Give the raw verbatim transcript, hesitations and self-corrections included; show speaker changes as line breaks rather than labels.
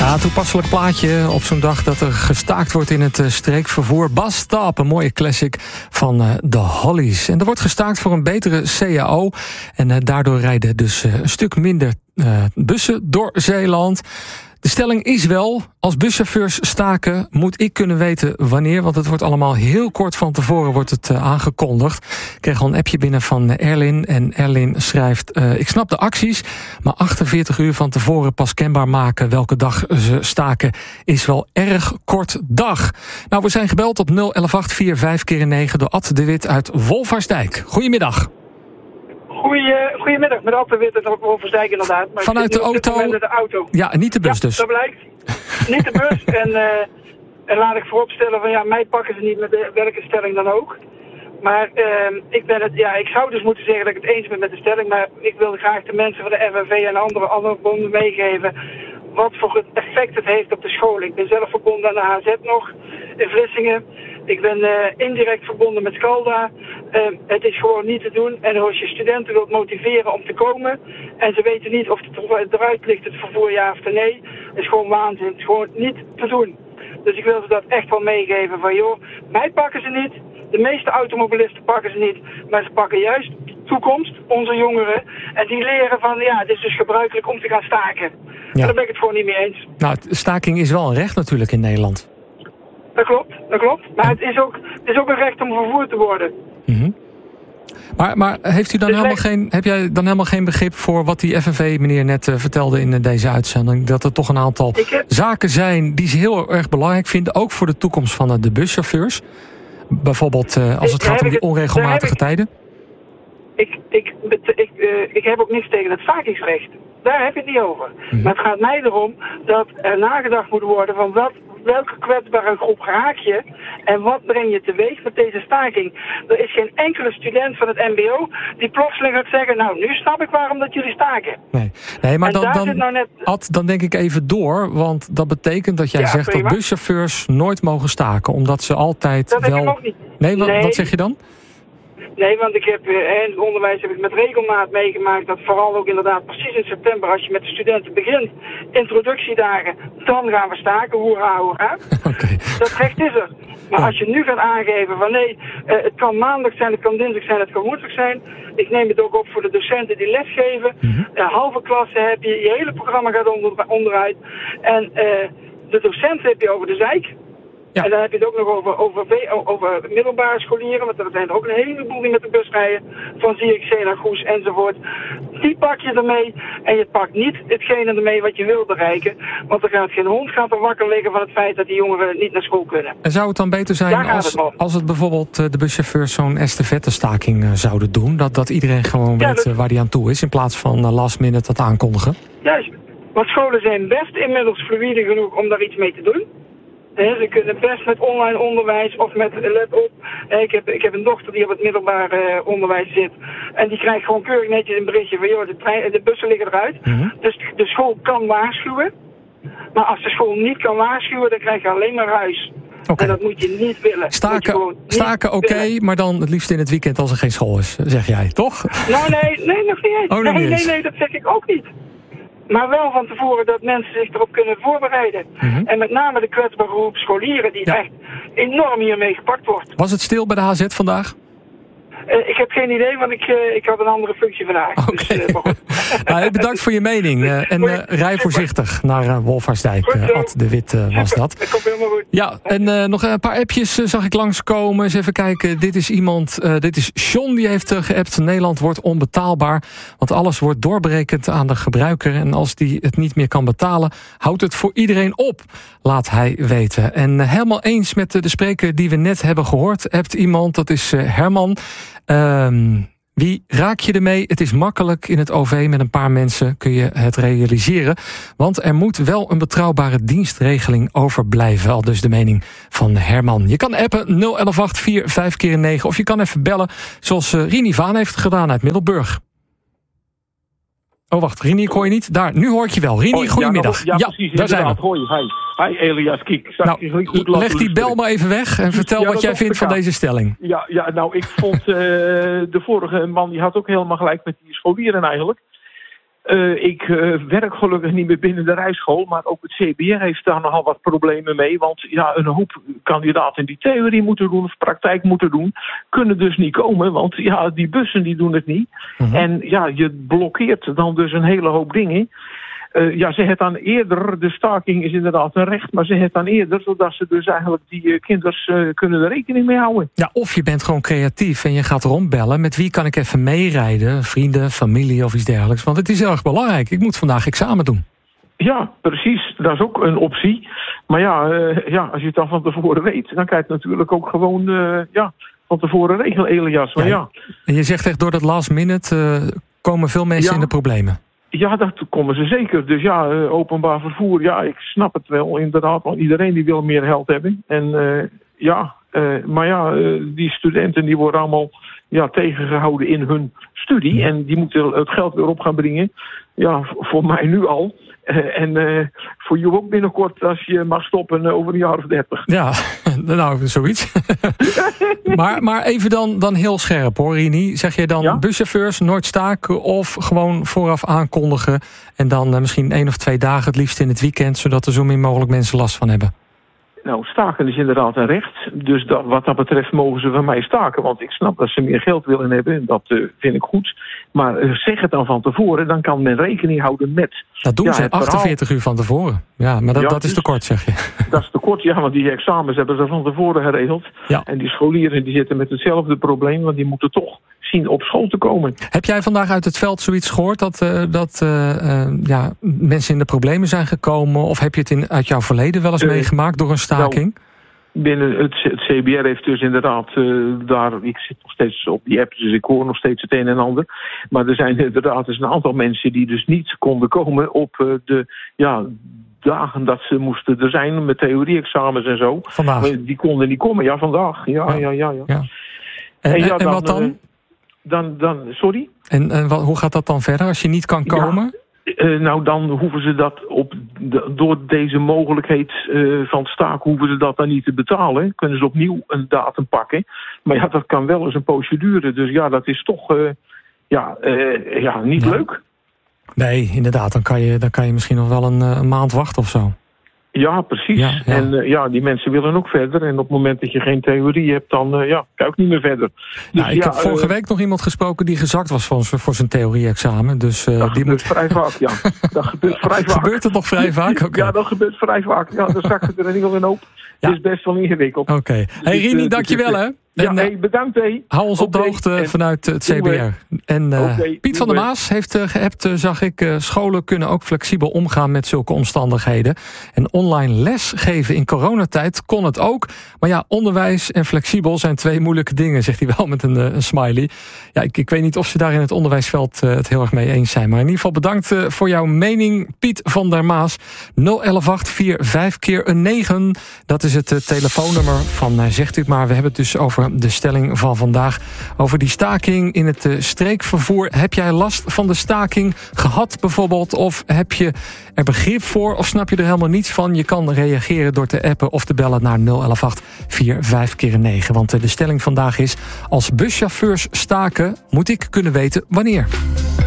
Ja, toepasselijk plaatje op zo'n dag dat er gestaakt wordt in het uh, streekvervoer. Bus Stop, een mooie classic van uh, de Hollies. En er wordt gestaakt voor een betere C A O. En uh, daardoor rijden dus uh, een stuk minder uh, bussen door Zeeland. De stelling is wel, als buschauffeurs staken moet ik kunnen weten wanneer. Want het wordt allemaal heel kort van tevoren wordt het uh, aangekondigd. Ik kreeg al een appje binnen van Erlin. En Erlin schrijft, uh, ik snap de acties, maar achtenveertig uur van tevoren pas kenbaar maken welke dag ze staken is wel erg kort dag. Nou, we zijn gebeld op nul elf acht vier vijf keer negen door Ad de Wit uit Wolversdijk. Goedemiddag.
Goeie, goedemiddag, met Ad de Wit uit Wolversdijk inderdaad. Maar
vanuit de auto?
de auto.
Ja, niet de bus
ja,
dus.
dat blijkt. Niet de bus. en, uh, en laat ik vooropstellen van ja, mij pakken ze niet met de, welke stelling dan ook. Maar uh, ik ben het, ja, ik zou dus moeten zeggen dat ik het eens ben met de stelling. Maar ik wil graag de mensen van de F N V en andere, andere bonden meegeven wat voor het effect het heeft op de scholen. Ik ben zelf verbonden aan de H Z nog in Vlissingen. Ik ben uh, indirect verbonden met Scalda. Uh, het is gewoon niet te doen. En als je studenten wilt motiveren om te komen en ze weten niet of het eruit ligt, het vervoer ja of nee, is gewoon waanzin. Het is gewoon niet te doen. Dus ik wil ze dat echt wel meegeven van joh, mij pakken ze niet. De meeste automobilisten pakken ze niet. Maar ze pakken juist de toekomst, onze jongeren. En die leren van ja, het is dus gebruikelijk om te gaan staken. Ja. En daar ben ik het gewoon niet mee eens.
Nou, staking is wel een recht natuurlijk in Nederland.
Dat klopt, dat klopt. Maar het is ook, het is ook een recht om vervoerd te worden.
Mm-hmm. Maar, maar heeft u dan dus helemaal geen, heb jij dan helemaal geen begrip voor wat die F N V meneer net uh, vertelde in uh, deze uitzending? Dat er toch een aantal heb... zaken zijn die ze heel erg belangrijk vinden, ook voor de toekomst van uh, de buschauffeurs. Bijvoorbeeld uh, als het gaat om die onregelmatige tijden.
Ik, ik, ik, uh, ik heb ook niks tegen het stakingsrecht. Daar heb je het niet over. Mm-hmm. Maar het gaat mij erom dat er nagedacht moet worden van wat, welke kwetsbare groep raak je en wat breng je teweeg met deze staking. Er is geen enkele student van het M B O die plotseling gaat zeggen, nou nu snap ik waarom dat jullie staken.
Nee, nee maar dan, dan, nou net... Ad, dan denk ik even door, want dat betekent dat jij ja, zegt prima. Dat buschauffeurs nooit mogen staken, omdat ze altijd
dat
wel...
Dat heb ik ook niet.
Nee, wat,
nee.
wat zeg je dan?
Nee, want ik heb in het onderwijs heb ik met regelmaat meegemaakt dat vooral ook inderdaad precies in september, als je met de studenten begint, introductiedagen, dan gaan we staken, hoera, hoera. Okay. Dat recht is er. Maar ja. Als je nu gaat aangeven van nee, uh, het kan maandag zijn, het kan dinsdag zijn, het kan woensdag zijn. Ik neem het ook op voor de docenten die lesgeven. Mm-hmm. Uh, halve klassen heb je, je hele programma gaat onder, onderuit. En uh, de docenten heb je over de zeik. Ja. En dan heb je het ook nog over, over, over middelbare scholieren, want er zijn er ook een heleboel die met de bus rijden, van Zierikzee naar Goes enzovoort. Die pak je ermee en je pakt niet hetgene ermee wat je wil bereiken, want er gaat geen hond gaat er wakker liggen van het feit dat die jongeren niet naar school kunnen.
En zou het dan beter zijn als het, als het bijvoorbeeld de buschauffeurs zo'n estafettestaking zouden doen, dat, dat iedereen gewoon ja, weet dat... waar die aan toe is, in plaats van last minute dat aankondigen?
Juist, want scholen zijn best inmiddels fluïde genoeg om daar iets mee te doen. He, ze kunnen best met online onderwijs of met let op. Ik heb, ik heb een dochter die op het middelbaar uh, onderwijs zit. En die krijgt gewoon keurig netjes een berichtje van joh, de, trein, de bussen liggen eruit. Mm-hmm. Dus de school kan waarschuwen. Maar als de school niet kan waarschuwen, dan krijg je alleen maar ruis. Okay. En dat moet je niet willen.
Staken, staken oké, okay, maar dan het liefst in het weekend als er geen school is, zeg jij, toch?
Nou nee, nee, nog niet eens.
Oh,
nee,
nee,
nee, nee, dat zeg ik ook niet. Maar wel van tevoren dat mensen zich erop kunnen voorbereiden. Mm-hmm. En met name de kwetsbare groep scholieren die ja. echt enorm hiermee gepakt wordt.
Was het stil bij de H Z vandaag?
Uh, ik heb geen idee, want ik, uh, ik had een andere functie vandaag.
Oké. Okay. Dus, uh, nou, bedankt voor je mening. Uh, en uh, rij voorzichtig naar uh, Wolversdijk. Uh, Ad de Wit uh, was dat.
Dat komt helemaal goed.
Ja, en uh, nog een paar appjes uh, zag ik langskomen. Eens even kijken. Dit is iemand, uh, dit is John, die heeft uh, geappt. Nederland wordt onbetaalbaar. Want alles wordt doorberekend aan de gebruiker. En als die het niet meer kan betalen, houdt het voor iedereen op. Laat hij weten. En uh, helemaal eens met uh, de spreker die we net hebben gehoord. Appt iemand, dat is uh, Herman. Um, wie raak je ermee? Het is makkelijk in het O V. Met een paar mensen kun je het realiseren. Want er moet wel een betrouwbare dienstregeling overblijven. Al dus de mening van Herman. Je kan appen nul elf acht vier vijf keer negen. Of je kan even bellen zoals uh, Rini Vaan heeft gedaan uit Middelburg. Oh wacht, Rini, ik hoor je niet. Daar, nu hoor ik je wel. Rini,
oh,
goedemiddag.
Ja, ja, ja precies.
Daar zijn we.
Hoor je. Hi. Hi Elias, kijk.
Nou, goed leg die bel maar even weg en vertel ja, wat jij vindt van deze stelling.
Ja, ja nou ik vond uh, de vorige man, die had ook helemaal gelijk met die scholieren eigenlijk. Uh, ik uh, werk gelukkig niet meer binnen de rijschool, maar ook het C B R heeft daar nogal wat problemen mee. Want ja, een hoop kandidaten die theorie moeten doen of praktijk moeten doen, kunnen dus niet komen. Want ja, die bussen die doen het niet. Mm-hmm. En ja, je blokkeert dan dus een hele hoop dingen. Uh, ja, ze het dan eerder, de staking is inderdaad een recht, maar ze het dan eerder, zodat ze dus eigenlijk die uh, kinders uh, kunnen er rekening mee houden.
Ja, of je bent gewoon creatief en je gaat rondbellen. Met wie kan ik even meerijden? Vrienden, familie of iets dergelijks. Want het is heel erg belangrijk. Ik moet vandaag examen doen.
Ja, precies. Dat is ook een optie. Maar ja, uh, ja als je het dan van tevoren weet, dan kan je het natuurlijk ook gewoon uh, ja, van tevoren regelen, Elias. Maar ja, ja.
En je zegt echt, door dat last minute uh, komen veel mensen ja. in de problemen.
Ja, dat komen ze zeker. Dus ja, uh, openbaar vervoer, ja, ik snap het wel inderdaad. Want iedereen die wil meer geld hebben. En uh, ja, uh, maar ja, uh, die studenten die worden allemaal ja, tegengehouden in hun studie. Ja. En die moeten het geld weer op gaan brengen. Ja, voor mij nu al. Uh, en uh, voor jou ook binnenkort als je mag stoppen uh, over een jaar of dertig.
Ja, nou, zoiets. maar, maar even dan, dan heel scherp hoor, Rini. Zeg je dan ja? buschauffeurs nooit staken of gewoon vooraf aankondigen en dan uh, misschien één of twee dagen het liefst in het weekend, zodat er zo min mogelijk mensen last van hebben?
Nou, staken is inderdaad een recht. Dus dat, wat dat betreft mogen ze van mij staken. Want ik snap dat ze meer geld willen hebben. En dat uh, vind ik goed. Maar uh, zeg het dan van tevoren. Dan kan men rekening houden met...
Dat doen ja, ze achtenveertig verhaal. Uur van tevoren. Ja, maar dat, ja, dat is te kort, zeg je.
Dat is te kort, ja. Want die examens hebben ze van tevoren geregeld. Ja. En die scholieren die zitten met hetzelfde probleem. Want die moeten toch zien op school te komen.
Heb jij vandaag uit het veld zoiets gehoord? Dat, uh, dat uh, uh, ja, mensen in de problemen zijn gekomen? Of heb je het in, uit jouw verleden wel eens uh, meegemaakt door een staking?
Nou, binnen het, het C B R heeft dus inderdaad uh, daar... Ik zit nog steeds op die app, dus ik hoor nog steeds het een en ander. Maar er zijn inderdaad dus een aantal mensen die dus niet konden komen op uh, de... ja. dagen dat ze moesten er zijn met theorie-examens en zo.
Vandaag?
Die konden niet komen. Ja, vandaag. Ja, ja, ja. ja, ja.
ja. En, en, ja, dan, en wat dan? Uh,
dan, dan sorry?
En, en wat, hoe gaat dat dan verder als je niet kan komen?
Ja, uh, nou, dan hoeven ze dat op de, door deze mogelijkheid uh, van staken hoeven ze dat dan niet te betalen. Kunnen ze opnieuw een datum pakken. Maar ja, dat kan wel eens een procedure. Dus ja, dat is toch uh, ja, uh, ja, niet ja. leuk.
Nee, inderdaad. Dan kan je, dan kan je misschien nog wel een, een maand wachten of zo.
Ja, precies. Ja, ja. En uh, ja, die mensen willen ook verder. En op het moment dat je geen theorie hebt, dan uh, ja, kan je ook niet meer verder. Dus,
nou, ik
ja,
heb vorige
uh,
week nog iemand gesproken die gezakt was voor, voor zijn theorie-examen. Dus, uh,
dat
die
gebeurt
moet...
vrij vaak, ja. Dat gebeurt vrij vaak.
Gebeurt het nog vrij vaak? Okay.
Ja, dat gebeurt vrij vaak. Ja, dan zakt het er in ieder geval een hoop. Ja. Het is best wel ingewikkeld.
Oké. Okay. Hey Rini, dankjewel hè.
En, ja, hey, bedankt hé.
Hou ons op de hoogte en vanuit het C B R. En uh, okay, Piet van der Maas heeft uh, geappt, uh, zag ik. Uh, scholen kunnen ook flexibel omgaan met zulke omstandigheden. En online lesgeven in coronatijd kon het ook. Maar ja, onderwijs en flexibel zijn twee moeilijke dingen, zegt hij wel met een, uh, een smiley. Ja, ik, ik weet niet of ze daar in het onderwijsveld uh, het heel erg mee eens zijn. Maar in ieder geval bedankt uh, voor jouw mening, Piet van der Maas. nul elf acht vier vijf keer een negen. Dat is het uh, telefoonnummer van uh, Zegt u maar. We hebben het dus over de stelling van vandaag. Over die staking in het uh, streekvervoer. Heb jij last van de staking gehad bijvoorbeeld? Of heb je er begrip voor? Of snap je er helemaal niets van? Je kan reageren door te appen of te bellen naar nul elf acht vier vijf keer een negen. Want uh, de stelling vandaag is: als buschauffeurs staken, moet ik kunnen weten wanneer.